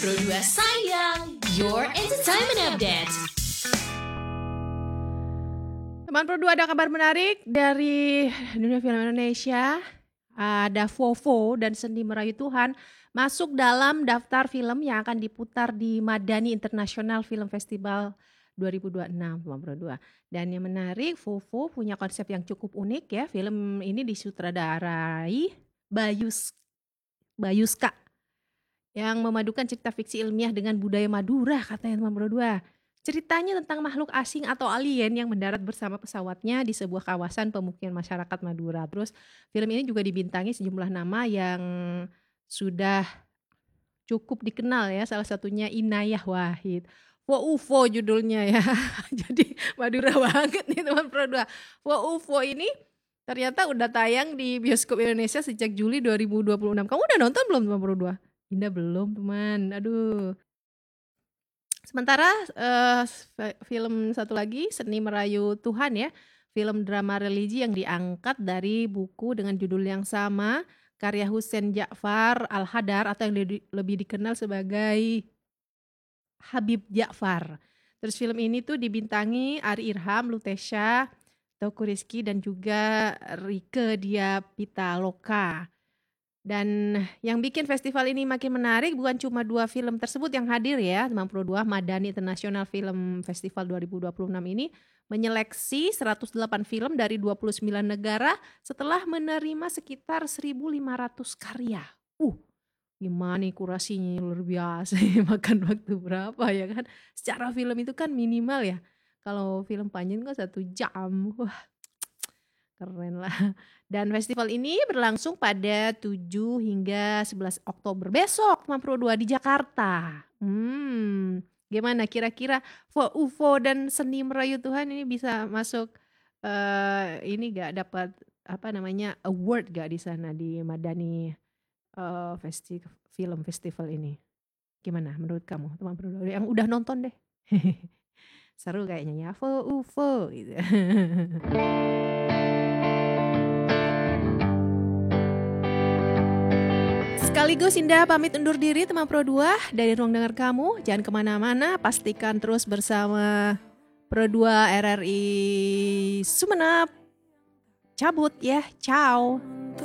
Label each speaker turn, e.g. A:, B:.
A: Pro 2 Sayang, your entertainment update.
B: Teman Pro 2, ada kabar menarik dari dunia film Indonesia. Ada Vovo dan Seni Merayu Tuhan masuk dalam daftar film yang akan diputar di Madani International Film Festival 2026, Teman Pro 2. Dan yang menarik, Vovo punya konsep yang cukup unik ya. Film ini disutradarai Bayuska yang memadukan cerita fiksi ilmiah dengan budaya Madura, katanya Teman Pro 2. Ceritanya tentang makhluk asing atau alien yang mendarat bersama pesawatnya di sebuah kawasan pemukiman masyarakat Madura. Terus film ini juga dibintangi sejumlah nama yang sudah cukup dikenal ya, salah satunya Inayah Wahid. UFO judulnya ya. Jadi Madura banget nih Teman Pro 2. UFO ini ternyata udah tayang di bioskop Indonesia sejak Juli 2026. Kamu udah nonton belum Teman Pro 2? Indah belum teman, aduh. Sementara film satu lagi, Seni Merayu Tuhan ya, film drama religi yang diangkat dari buku dengan judul yang sama, karya Hussein Ja'far Al-Hadar atau yang lebih dikenal sebagai Habib Ja'far. Terus film ini tuh dibintangi Ari Irham, Lutesha, Teuku Rizky dan juga Rieke Diah Pitaloka. Dan yang bikin festival ini makin menarik bukan cuma dua film tersebut yang hadir ya, Teman Pro 2. Madani International Film Festival 2026 ini menyeleksi 108 film dari 29 negara setelah menerima sekitar 1.500 karya. Gimana nih kurasinya, luar biasa. Makan waktu berapa ya kan? Secara film itu kan minimal ya. Kalau film panjang kan 1 jam. Wah, keren lah. Dan festival ini berlangsung pada 7 hingga 11 Oktober besok, Teman Pro 2 di Jakarta. Gimana kira-kira UFO dan Seni Merayu Tuhan ini bisa masuk ini gak dapat award gak di sana di Madani film festival ini? Gimana menurut kamu Teman Pro 2 yang udah nonton deh? Seru kayaknya ya, UFO gitu. Sekaligus Indah pamit undur diri Teman Pro 2 dari ruang dengar kamu. Jangan kemana-mana, pastikan terus bersama Pro 2 RRI Sumeneb. Cabut ya, ciao.